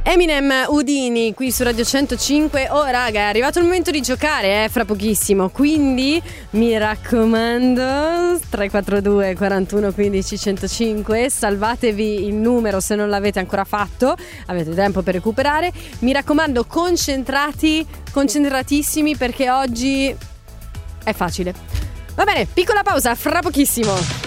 Eminem, Udini qui su Radio 105. Oh raga, è arrivato il momento di giocare, fra pochissimo. Quindi mi raccomando, 342 41 15 105, salvatevi il numero se non l'avete ancora fatto. Avete tempo per recuperare. Mi raccomando, concentratissimi, perché oggi è facile. Va bene, piccola pausa, fra pochissimo.